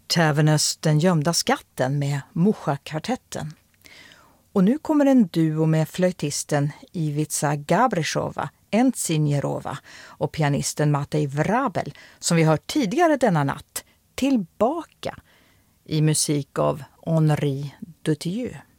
Taverners Den gömda skatten med Musha-kvartetten. Och nu kommer en duo med flöjtisten Ivica Gabrishova, Entsinjerova och pianisten Matej Vrabel som vi hört tidigare denna natt tillbaka i musik av Henri Dutilleux.